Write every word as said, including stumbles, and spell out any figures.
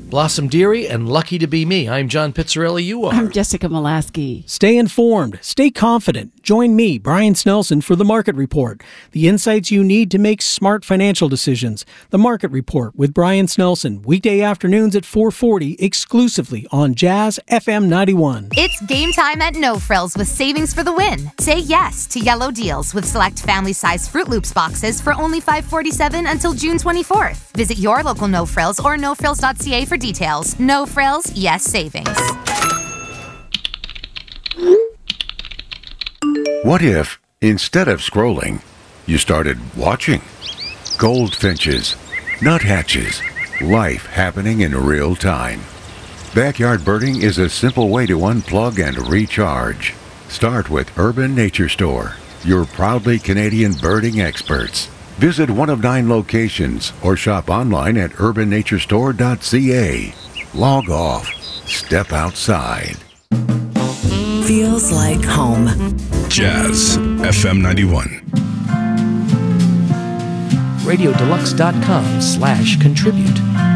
Blossom Dearie and Lucky to Be Me. I'm John Pizzarelli. You are. I'm Jessica Molaski. Stay informed. Stay confident. Join me, Brian Snelson, for The Market Report. The insights you need to make smart financial decisions. The Market Report with Brian Snelson. Weekday afternoons at four forty, exclusively on Jazz F M ninety-one. It's game time at No Frills with savings for the win. Say yes to yellow deals with select family-size Fruit Loops boxes for only five forty-seven until June twenty-fourth. Visit your local No Frills or no frills dot c a for details. No Frills, yes savings. What if, instead of scrolling, you started watching? Goldfinches, nuthatches, life happening in real time. Backyard birding is a simple way to unplug and recharge. Start with Urban Nature Store, your proudly Canadian birding experts. Visit one of nine locations or shop online at urban nature store dot c a. Log off. Step outside. Feels like home. Jazz F M ninety-one. radio deluxe dot com slash contribute.